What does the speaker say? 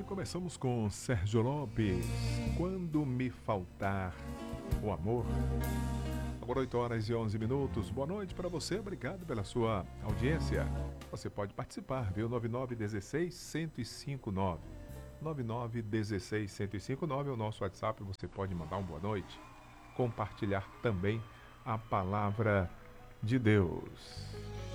Começamos com Sérgio Lopes, Quando Me Faltar o Amor. Agora 8 horas e 11 minutos. Boa noite para você, obrigado pela sua audiência. Você pode participar, viu? 9916-1059. 9916-1059 é o nosso WhatsApp, você pode mandar um boa noite. Compartilhar também a palavra de Deus.